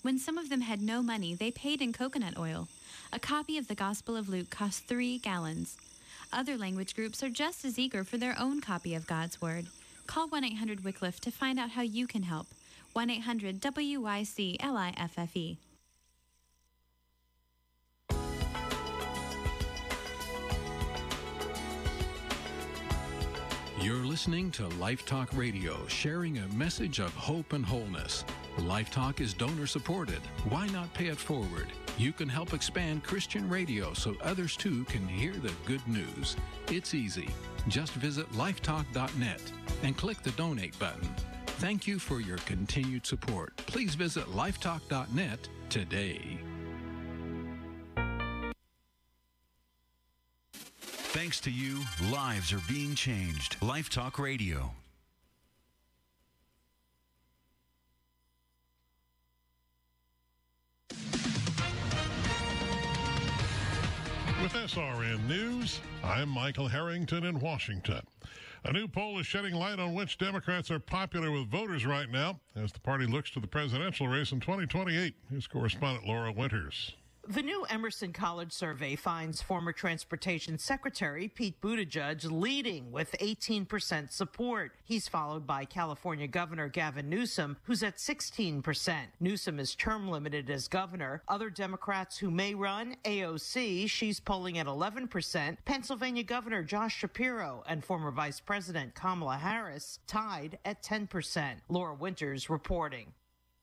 When some of them had no money, they paid in coconut oil. A copy of the Gospel of Luke cost 3 gallons. Other language groups are just as eager for their own copy of God's Word. Call 1-800-WYCLIFFE to find out how you can help. 1-800-WYCLIFFE. You're listening to Life Talk Radio, sharing a message of hope and wholeness. Life Talk is donor-supported. Why not pay it forward? You can help expand Christian radio so others too can hear the good news. It's easy. Just visit lifetalk.net and click the donate button. Thank you for your continued support. Please visit lifetalk.net today. Thanks to you, lives are being changed. Life Talk Radio. With SRN News, I'm Michael Harrington in Washington. A new poll is shedding light on which Democrats are popular with voters right now as the party looks to the presidential race in 2028. Here's correspondent Laura Winters. The new Emerson College survey finds former Transportation Secretary Pete Buttigieg leading with 18% support. He's followed by California Governor Gavin Newsom, who's at 16%. Newsom is term limited as governor. Other Democrats who may run, AOC, she's polling at 11%. Pennsylvania Governor Josh Shapiro and former Vice President Kamala Harris tied at 10%. Laura Winters reporting.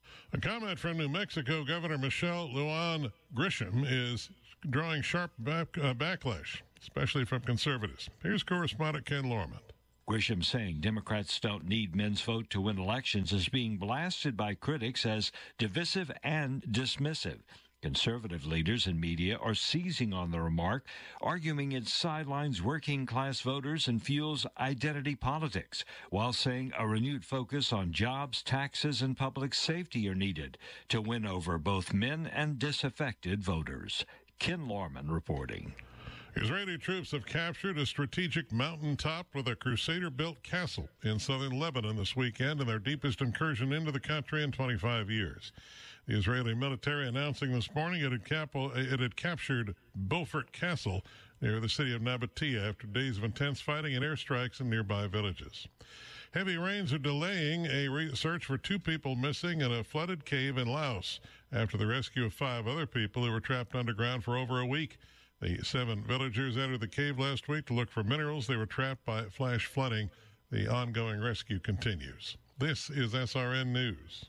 A comment from New Mexico Governor Michelle Lujan Grisham is drawing sharp backlash, especially from conservatives. Here's correspondent Ken Lorman. Grisham saying Democrats don't need men's vote to win elections is being blasted by critics as divisive and dismissive. Conservative leaders and media are seizing on the remark, arguing it sidelines working-class voters and fuels identity politics, while saying a renewed focus on jobs, taxes, and public safety are needed to win over both men and disaffected voters. Ken Lorman reporting. Israeli troops have captured a strategic mountaintop with a Crusader-built castle in southern Lebanon this weekend in their deepest incursion into the country in 25 years. The Israeli military announcing this morning it had captured Beaufort Castle near the city of Nabatea after days of intense fighting and airstrikes in nearby villages. Heavy rains are delaying a search for 2 people missing in a flooded cave in Laos after the rescue of 5 other people who were trapped underground for over a week. The 7 villagers entered the cave last week to look for minerals. They were trapped by flash flooding. The ongoing rescue continues. This is SRN News.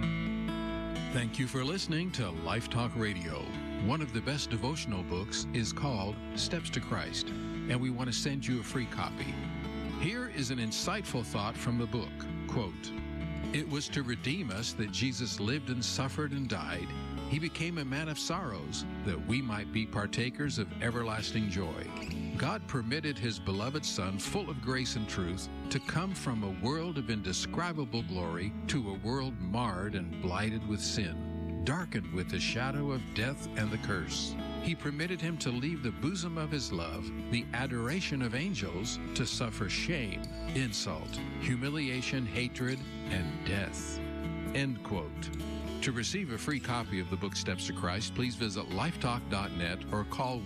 Thank you for listening to Life Talk Radio. One of the best devotional books is called Steps to Christ, and we want to send you a free copy. Here is an insightful thought from the book. Quote, "It was to redeem us that Jesus lived and suffered and died. He became a man of sorrows, that we might be partakers of everlasting joy. God permitted his beloved Son, full of grace and truth, to come from a world of indescribable glory to a world marred and blighted with sin, darkened with the shadow of death and the curse. He permitted him to leave the bosom of his love, the adoration of angels, to suffer shame, insult, humiliation, hatred, and death." End quote. To receive a free copy of the book Steps to Christ, please visit lifetalk.net or call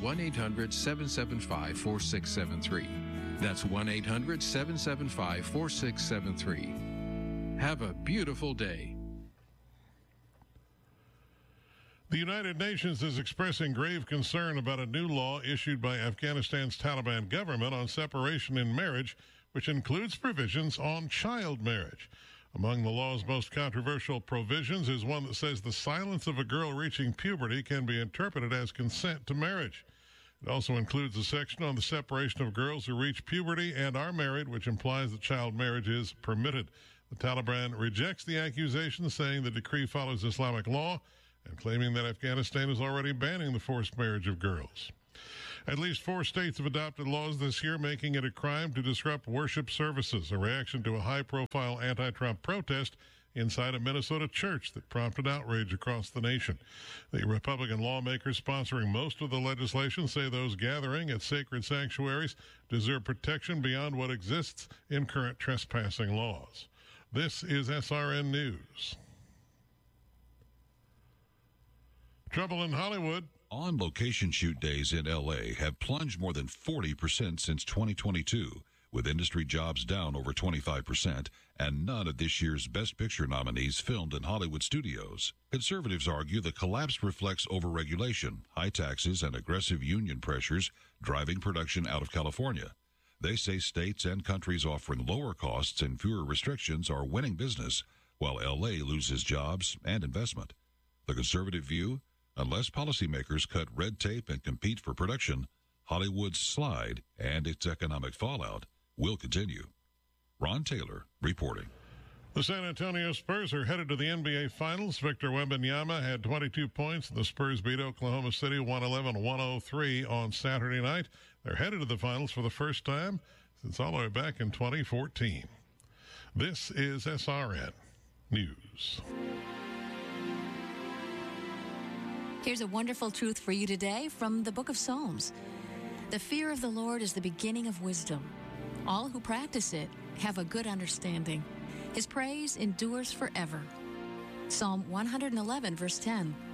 1-800-775-4673. That's 1-800-775-4673. Have a beautiful day. The United Nations is expressing grave concern about a new law issued by Afghanistan's Taliban government on separation in marriage, which includes provisions on child marriage. Among the law's most controversial provisions is one that says the silence of a girl reaching puberty can be interpreted as consent to marriage. It also includes a section on the separation of girls who reach puberty and are married, which implies that child marriage is permitted. The Taliban rejects the accusation, saying the decree follows Islamic law and claiming that Afghanistan is already banning the forced marriage of girls. At least 4 states have adopted laws this year making it a crime to disrupt worship services, a reaction to a high-profile anti-Trump protest inside a Minnesota church that prompted outrage across the nation. The Republican lawmakers sponsoring most of the legislation say those gathering at sacred sanctuaries deserve protection beyond what exists in current trespassing laws. This is SRN News. Trouble in Hollywood. On-location shoot days in L.A. have plunged more than 40% since 2022, with industry jobs down over 25%, and none of this year's Best Picture nominees filmed in Hollywood studios. Conservatives argue the collapse reflects overregulation, high taxes, and aggressive union pressures driving production out of California. They say states and countries offering lower costs and fewer restrictions are winning business, while L.A. loses jobs and investment. The conservative view: unless policymakers cut red tape and compete for production, Hollywood's slide and its economic fallout will continue. Ron Taylor reporting. The San Antonio Spurs are headed to the NBA Finals. Victor Wembanyama had 22 points. The Spurs beat Oklahoma City 111-103 on Saturday night. They're headed to the Finals for the first time since all the way back in 2014. This is SRN News. Here's a wonderful truth for you today from the book of Psalms. The fear of the Lord is the beginning of wisdom. All who practice it have a good understanding. His praise endures forever. Psalm 111, verse 10.